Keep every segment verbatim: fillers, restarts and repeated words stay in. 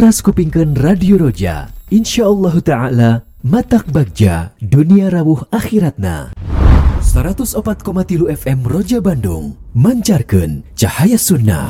Teras kupingkeun Radio Roja, insyaallah taala matak bagja dunia rawuh akhiratna. seratus opat koma tilu F M Roja Bandung mancarkeun cahaya sunnah.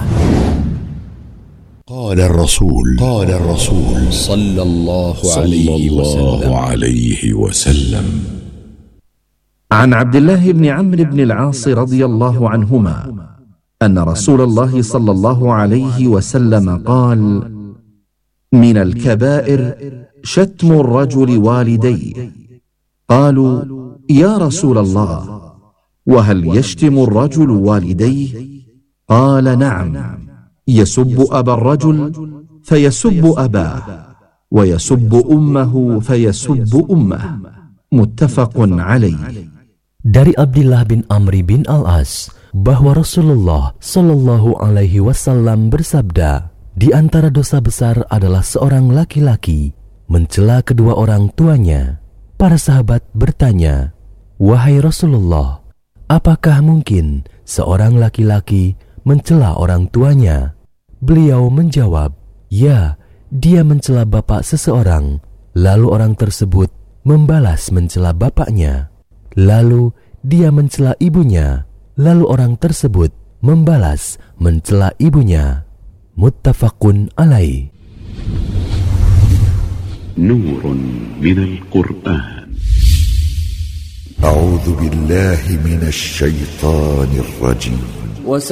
Qala ar-rasul Qala ar-rasul sallallahu alaihi wasallam عن عبد الله بن عمرو بن العاص رضي الله عنهما أن رسول الله صلى الله عليه وسلم قال: من الكبائر شتم الرجل والديه. قالوا: يا رسول الله، وهل يشتم الرجل والديه؟ قال: نعم، يسب أبا الرجل فيسب أباه، ويسب أمه فيسب أمه. متفق عليه. Dari Abdullah bin Amri bin Al-As bahwa Rasulullah Shallallahu Alaihi Wasallam bersabda, di antara dosa besar adalah seorang laki-laki mencela kedua orang tuanya. Para sahabat bertanya, wahai Rasulullah, apakah mungkin seorang laki-laki mencela orang tuanya? Beliau menjawab, ya, dia mencela bapak seseorang, lalu orang tersebut membalas mencela bapaknya. Lalu dia mencela ibunya, lalu orang tersebut membalas mencela ibunya. Muttafaqun alaih. Nurun minal Qur'an. A'udzu billahi minasy syaithanir rajim.